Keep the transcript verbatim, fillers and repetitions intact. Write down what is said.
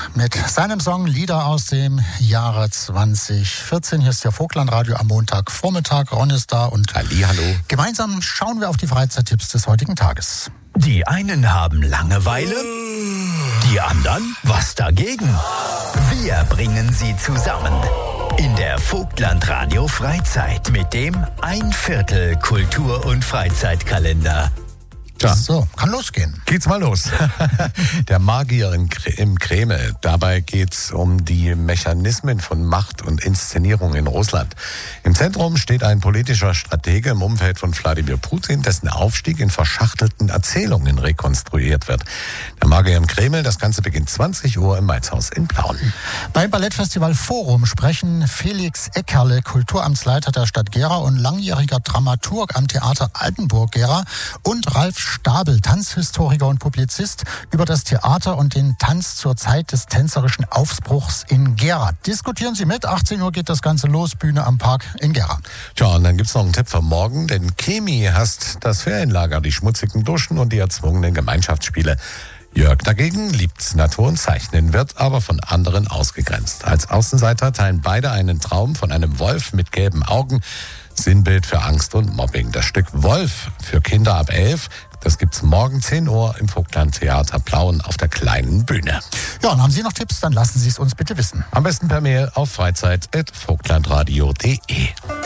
mit seinem Song Lieder aus dem Jahre zwanzig vierzehn. Hier ist der Vogtlandradio am Montagvormittag. Ron ist da und Hallihallo. Gemeinsam schauen wir auf die Freizeittipps des heutigen Tages. Die einen haben Langeweile, die anderen was dagegen. Wir bringen sie zusammen in der Vogtlandradio Freizeit mit dem Ein Viertel Kultur- und Freizeitkalender. Ja. So, kann losgehen. Geht's mal los. Der Magier in Kre- im Kreml. Dabei geht's um die Mechanismen von Macht und Inszenierung in Russland. Im Zentrum steht ein politischer Stratege im Umfeld von Wladimir Putin, dessen Aufstieg in verschachtelten Erzählungen rekonstruiert wird. Der Magier im Kreml, das Ganze beginnt zwanzig Uhr im Malzhaus in Plauen. Beim Ballettfestival Forum sprechen Felix Eckerle, Kulturamtsleiter der Stadt Gera und langjähriger Dramaturg am Theater Altenburg Gera, und Ralf Stabel, Tanzhistoriker und Publizist, über das Theater und den Tanz zur Zeit des tänzerischen Aufbruchs in Gera. Diskutieren Sie mit. achtzehn Uhr geht das Ganze los, Bühne am Park in Gera. Tja, und dann gibt's noch einen Tipp für morgen, denn Chemie hasst das Ferienlager, die schmutzigen Duschen und die erzwungenen Gemeinschaftsspiele. Jörg dagegen liebt Natur und Zeichnen, wird aber von anderen ausgegrenzt. Als Außenseiter teilen beide einen Traum von einem Wolf mit gelben Augen. Sinnbild für Angst und Mobbing. Das Stück Wolf für Kinder ab elf, das gibt's morgen zehn Uhr im Vogtlandtheater Plauen auf der kleinen Bühne. Ja, und haben Sie noch Tipps, dann lassen Sie es uns bitte wissen. Am besten per Mail auf freizeit at vogtlandradio punkt de.